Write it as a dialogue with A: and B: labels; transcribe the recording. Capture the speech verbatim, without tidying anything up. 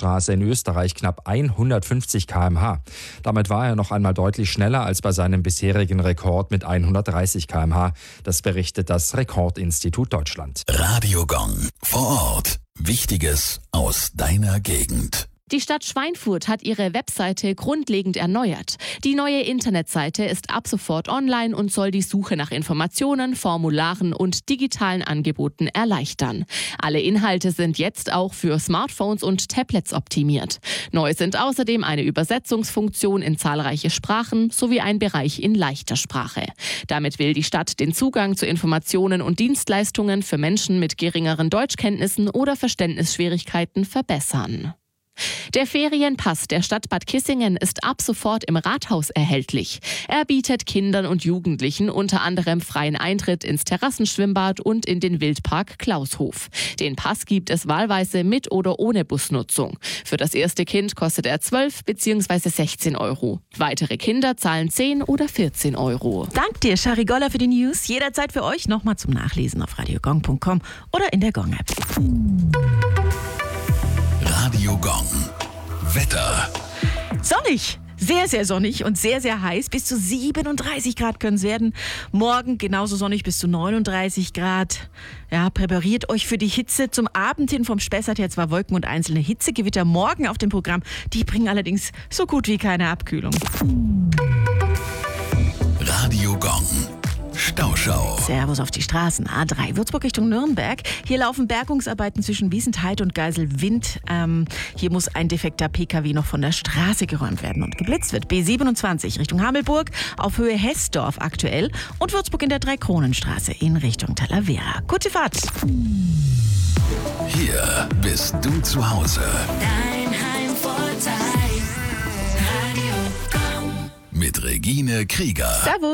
A: Landstraße in Österreich knapp hundertfünfzig Kilometer pro Stunde. Damit war er noch einmal deutlich schneller als bei seinem bisherigen Rekord mit hundertdreißig Kilometer pro Stunde. Das berichtet das Rekordinstitut Deutschland.
B: Radio Gong. Vor Ort. Wichtiges aus deiner Gegend.
C: Die Stadt Schweinfurt hat ihre Webseite grundlegend erneuert. Die neue Internetseite ist ab sofort online und soll die Suche nach Informationen, Formularen und digitalen Angeboten erleichtern. Alle Inhalte sind jetzt auch für Smartphones und Tablets optimiert. Neu sind außerdem eine Übersetzungsfunktion in zahlreiche Sprachen sowie ein Bereich in leichter Sprache. Damit will die Stadt den Zugang zu Informationen und Dienstleistungen für Menschen mit geringeren Deutschkenntnissen oder Verständnisschwierigkeiten verbessern. Der Ferienpass der Stadt Bad Kissingen ist ab sofort im Rathaus erhältlich. Er bietet Kindern und Jugendlichen unter anderem freien Eintritt ins Terrassenschwimmbad und in den Wildpark Klaushof. Den Pass gibt es wahlweise mit oder ohne Busnutzung. Für das erste Kind kostet er zwölf bzw. sechzehn Euro. Weitere Kinder zahlen zehn oder vierzehn Euro.
D: Dank dir, Shari Goller, für die News. Jederzeit für euch nochmal zum Nachlesen auf radiogong punkt com oder in der Gong-App.
B: Radio Gong. Wetter.
D: Sonnig. Sehr, sehr sonnig und sehr, sehr heiß. Bis zu siebenunddreißig Grad können es werden. Morgen genauso sonnig bis zu neununddreißig Grad. Ja, präpariert euch für die Hitze. Zum Abend hin vom Spessart her zwar Wolken und einzelne Hitzegewitter morgen auf dem Programm. Die bringen allerdings so gut wie keine Abkühlung.
B: Radio Gong. Stauschau.
D: Servus auf die Straßen. A drei, Würzburg Richtung Nürnberg. Hier laufen Bergungsarbeiten zwischen Wiesentheid und Geiselwind. Ähm, hier muss ein defekter P K W noch von der Straße geräumt werden und geblitzt wird. B siebenundzwanzig Richtung Hamelburg auf Höhe Hessdorf aktuell und Würzburg in der Dreikronenstraße in Richtung Talavera. Gute Fahrt.
B: Hier bist du zu Hause.
E: Dein Heimvorteil. Radio Gong.
B: Mit Regine Krieger.
D: Servus.